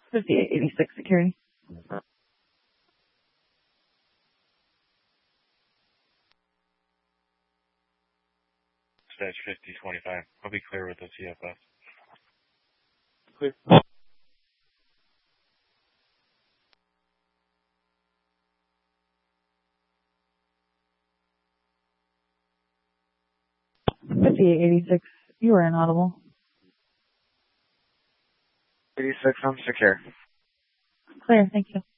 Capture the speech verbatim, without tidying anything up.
fifty-eight eighty-six security. Dispatch fifty twenty-five. I'll be clear with the C F S. Clear. fifty-eight eighty-six, you are inaudible. eighty-six, I'm secure. Clear, thank you.